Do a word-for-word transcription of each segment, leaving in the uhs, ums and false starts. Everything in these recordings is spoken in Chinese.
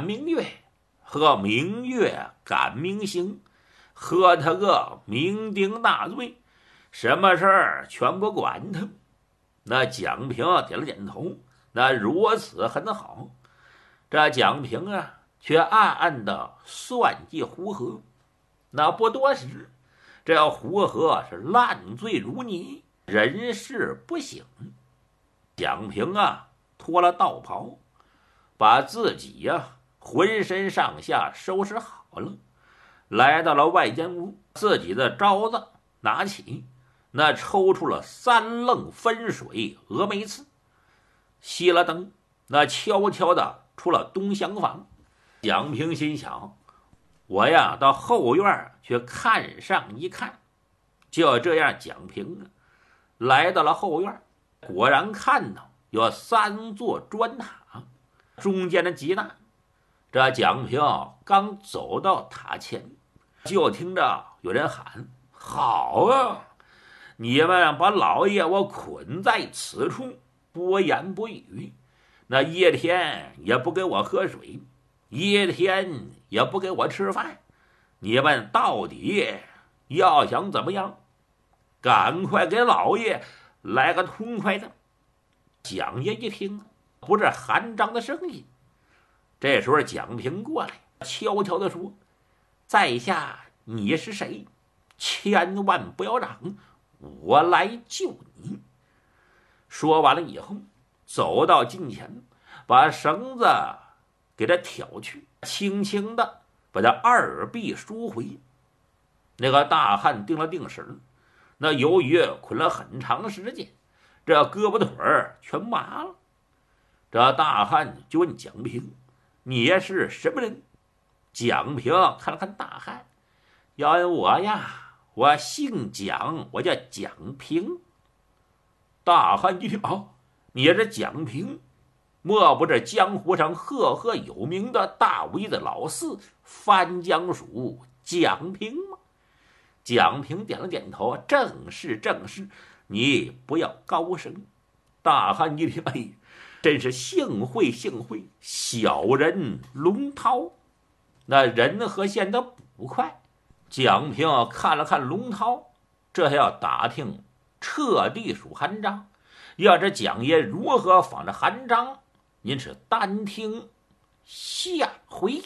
明月，和明月赶明星，和他个酩酊大醉，什么事儿全不管他。那蒋平点了点头，那如此很好。这蒋平啊，却暗暗的算计胡和。那不多时，这胡和是烂醉如泥，人事不省。蒋平啊，脱了道袍，把自己呀、啊、浑身上下收拾好了，来到了外间屋，自己的招子拿起，那抽出了三愣分水峨眉刺，熄了灯，那悄悄的出了东厢房。蒋平心想，我呀到后院去看上一看。就这样，蒋平啊来到了后院，果然看到有三座砖塔，中间的极大。这蒋平刚走到塔前，就听着有人喊：好啊，你们把老爷我捆在此处，不言不语，那一天也不给我喝水，一天也不给我吃饭，你们到底要想怎么样？赶快给老爷来个痛快的！蒋爷一听，不是韩章的声音。这时候蒋平过来，悄悄地说：在下你是谁？千万不要嚷，我来救你。说完了以后，走到近前，把绳子给他挑去，轻轻的把他二臂赎回。那个大汉定了定神，那由于捆了很长时间，这胳膊腿儿全麻了。这大汉就问蒋平：你是什么人？蒋平看了看大汉，要问我呀，我姓蒋，我叫蒋平。大汉一听，哦，你是蒋平，莫不是江湖上赫赫有名的大威的老四翻江鼠蒋平吗？蒋平点了点头，正是正是，你不要高声。大汉一听，哎，真是幸会幸会，小人龙涛。那人和线的捕快，蒋平看了看龙涛，这还要打听彻地属韩章。要知蒋爷如何仿着韩章，您是单听下回。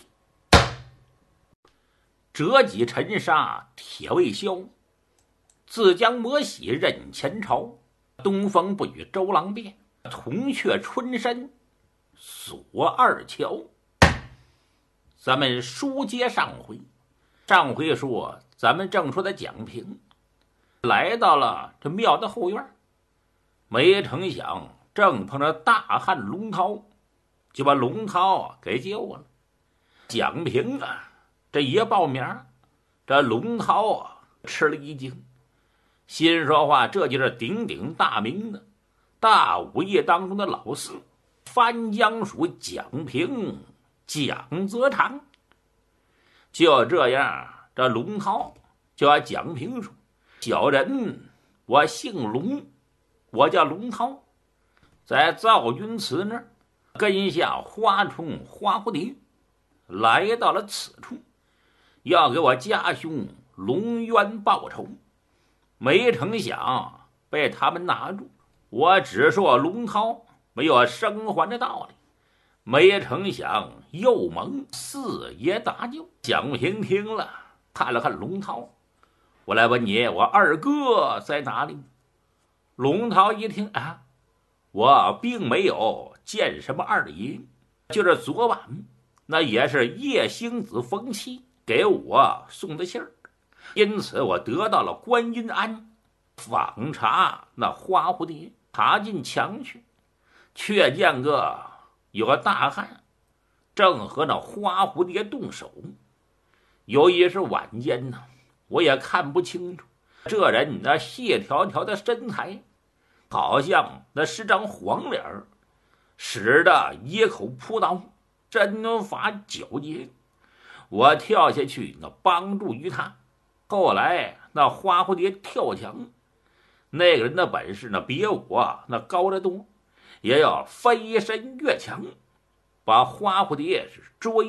折戟沉沙铁未销，自将磨洗任前朝。东风不与周郎便，铜雀春深锁二乔。咱们书接上回，上回说咱们正说的蒋平来到了这庙的后院，没成想正碰着大汉龙涛，就把龙涛给救了。蒋平啊这一报名，这龙涛啊吃了一惊，心说话，这就是鼎鼎大名的大武艺当中的老四翻江鼠蒋平蒋泽长。就这样，这龙涛就要蒋平说：小人我姓龙，我叫龙涛，在赵君祠那儿跟下花虫花蝴蝶，来到了此处，要给我家兄龙渊报仇，没成想被他们拿住。我只说龙涛没有生还的道理，没成想又蒙四爷搭救。蒋平听了，看了看龙涛：我来问你，我二哥在哪里？龙涛一听啊，我并没有见什么二爷，就是昨晚那也是叶星子冯七给我送的信儿，因此我得到了观音庵，访查那花蝴蝶，爬进墙去，却见个有个大汉正和那花蝴蝶动手。由于是晚间呢，我也看不清楚这人那细条条的身材，好像那是张黄脸儿，使得一口扑刀，针法矫捷。我跳下去那帮助于他。后来那花蝴蝶跳墙，那个人的本事呢比我那高得多，也要飞身越墙，把花蝴蝶是追